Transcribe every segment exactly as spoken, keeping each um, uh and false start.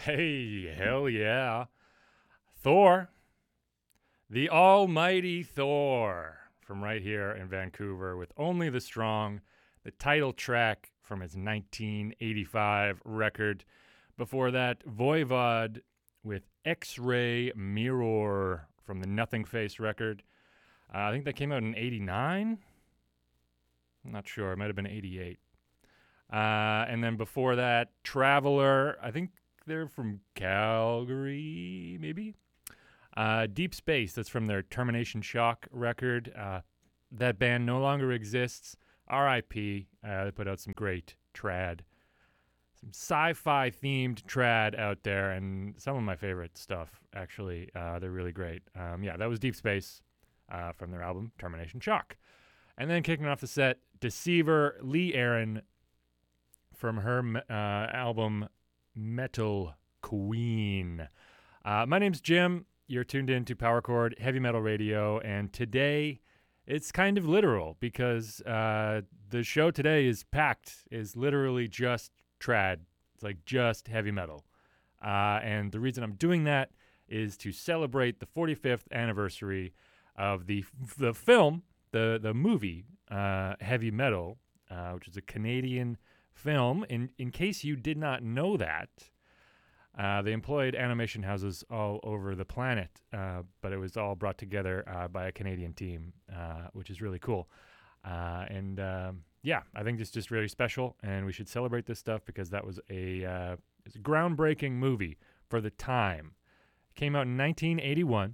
Hey, hell yeah. Thor, the almighty Thor, from right here in Vancouver with Only the Strong, the title track from his nineteen eighty-five record. Before that, Voivod with X-Ray Mirror from the Nothing Face record. Uh, I think that came out in eighty-nine. I'm not sure. It might have been eighty-eight. Uh, and then before that, Traveler. I think they're from Calgary, maybe? Uh, Deep Space, that's from their Termination Shock record. Uh, that band no longer exists. R I P. Uh, they put out some great trad. Some sci-fi themed trad out there, and some of my favorite stuff, actually. Uh, they're really great. Um, yeah, that was Deep Space uh, from their album Termination Shock. And then kicking off the set, Deceiver, Lee Aaron from her uh, album Metal Queen. Uh, my name's Jim. You're tuned in to Power Chord Heavy Metal Radio, and today it's kind of literal because uh, the show today is packed, is literally just trad. It's like just heavy metal. Uh, and the reason I'm doing that is to celebrate the forty-fifth anniversary of the the film, the the movie uh, Heavy Metal, uh, which is a Canadian film. In in case you did not know that, uh, they employed animation houses all over the planet, uh, but it was all brought together uh, by a Canadian team, uh, which is really cool. Uh, and um, yeah, I think it's just really special, and we should celebrate this stuff because that was a, uh, it's a groundbreaking movie for the time. It came out in nineteen eighty-one,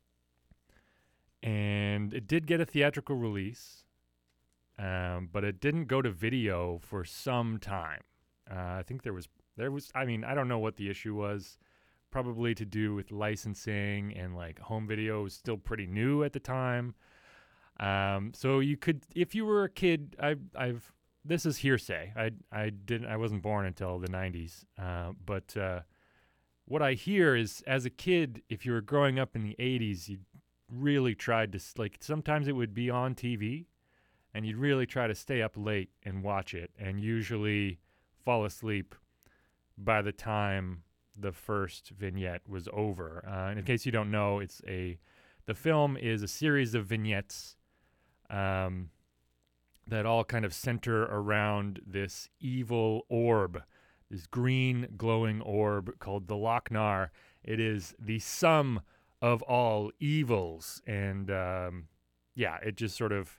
and it did get a theatrical release. Um, but it didn't go to video for some time. Uh, I think there was, there was, I mean, I don't know what the issue was. Probably to do with licensing, and like home video was still pretty new at the time. Um, so you could, if you were a kid, I, I've, this is hearsay. I, I didn't, I wasn't born until the nineties. Uh, but uh, what I hear is, as a kid, if you were growing up in the eighties, you really tried to, like, sometimes it would be on T V. And you'd really try to stay up late and watch it, and usually fall asleep by the time the first vignette was over. Uh, and in case you don't know, it's a the film is a series of vignettes um, that all kind of center around this evil orb, this green glowing orb called the Lochnar. It is the sum of all evils, and um, yeah, it just sort of.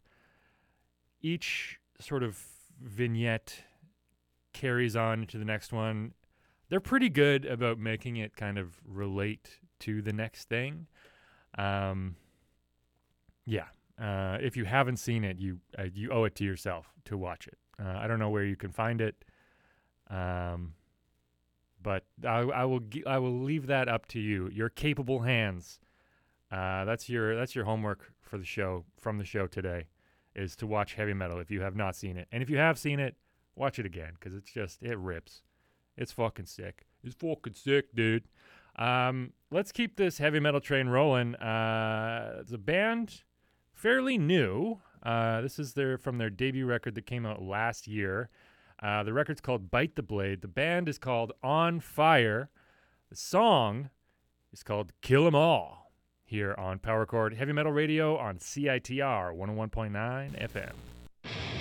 Each sort of vignette carries on to the next one. They're pretty good about making it kind of relate to the next thing. Um, yeah, uh, if you haven't seen it, you uh, you owe it to yourself to watch it. Uh, I don't know where you can find it, um, but I, I will gi- I will leave that up to you. Your capable hands. Uh, that's your that's your homework for the show from the show today. Is to watch Heavy Metal if you have not seen it. And if you have seen it, watch it again, because it's just, it rips. It's fucking sick. It's fucking sick, dude. Um, let's keep this heavy metal train rolling. Uh, it's a band fairly new. Uh, this is their from their debut record that came out last year. Uh, the record's called Bite the Blade. The band is called On Fire. The song is called Kill 'Em All. Here on Power Chord Heavy Metal Radio on C I T R one oh one point nine F M.